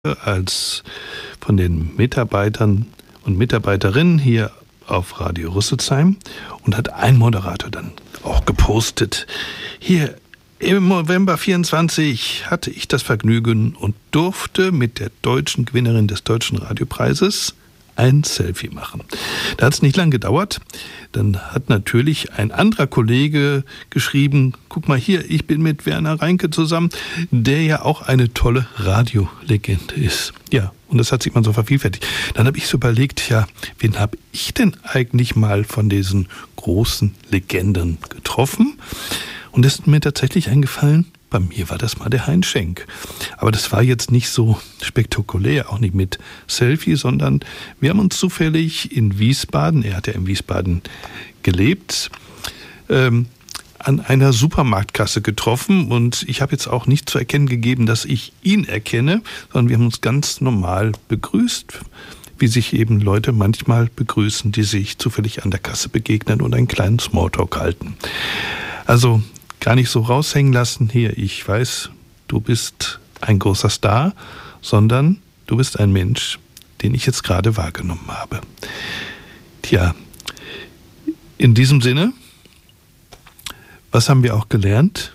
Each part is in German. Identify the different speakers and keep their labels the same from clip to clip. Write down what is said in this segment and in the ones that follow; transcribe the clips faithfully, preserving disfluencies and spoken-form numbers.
Speaker 1: als von den Mitarbeitern und Mitarbeiterinnen hier auf Radio Rüsselsheim und hat ein Moderator dann auch gepostet. Hier im November vierundzwanzig hatte ich das Vergnügen und durfte mit der deutschen Gewinnerin des Deutschen Radiopreises ein Selfie machen. Da hat es nicht lange gedauert. Dann hat natürlich ein anderer Kollege geschrieben, guck mal hier, ich bin mit Werner Reinke zusammen, der ja auch eine tolle Radiolegende ist. Ja, und das hat sich mal so vervielfältigt. Dann habe ich so überlegt, ja, wen habe ich denn eigentlich mal von diesen großen Legenden getroffen? Und es ist mir tatsächlich eingefallen, bei mir war das mal der Heinz Schenk. Aber das war jetzt nicht so spektakulär, auch nicht mit Selfie, sondern wir haben uns zufällig in Wiesbaden, er hat ja in Wiesbaden gelebt, ähm, an einer Supermarktkasse getroffen. Und ich habe jetzt auch nicht zu erkennen gegeben, dass ich ihn erkenne, sondern wir haben uns ganz normal begrüßt, wie sich eben Leute manchmal begrüßen, die sich zufällig an der Kasse begegnen und einen kleinen Smalltalk halten. Also gar nicht so raushängen lassen, hier, ich weiß, du bist ein großer Star, sondern du bist ein Mensch, den ich jetzt gerade wahrgenommen habe. Tja, in diesem Sinne, was haben wir auch gelernt?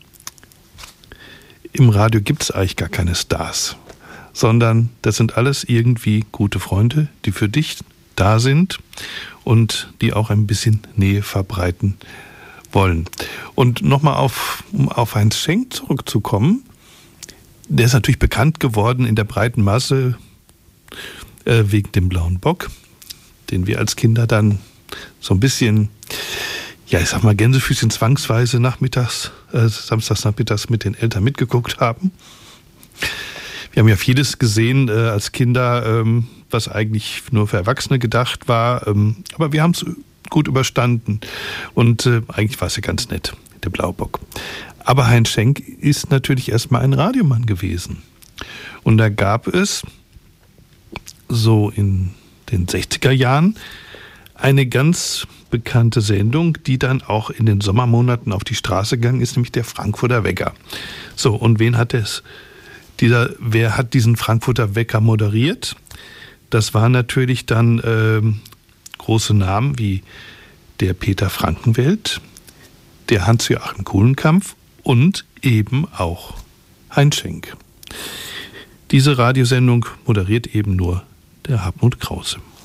Speaker 1: Im Radio gibt es eigentlich gar keine Stars, sondern das sind alles irgendwie gute Freunde, die für dich da sind und die auch ein bisschen Nähe verbreiten wollen. Und nochmal auf, um auf Heinz Schenk zurückzukommen, der ist natürlich bekannt geworden in der breiten Masse äh, wegen dem Blauen Bock, den wir als Kinder dann so ein bisschen, ja ich sag mal Gänsefüßchen zwangsweise nachmittags, äh, samstags nachmittags mit den Eltern mitgeguckt haben. Wir haben ja vieles gesehen äh, als Kinder, ähm, was eigentlich nur für Erwachsene gedacht war, ähm, aber wir haben es gut überstanden. Und äh, eigentlich war es ja ganz nett, der Blaubock. Aber Heinz Schenk ist natürlich erstmal ein Radiomann gewesen. Und da gab es so in den sechziger Jahren eine ganz bekannte Sendung, die dann auch in den Sommermonaten auf die Straße gegangen ist, nämlich der Frankfurter Wecker. So, und wen hat es? Dieser, wer hat diesen Frankfurter Wecker moderiert? Das war natürlich dann ähm, große Namen wie der Peter Frankenwelt, der Hans-Joachim Kulenkampff und eben auch Heinz Schenk. Diese Radiosendung moderiert eben nur der Hartmut Krause.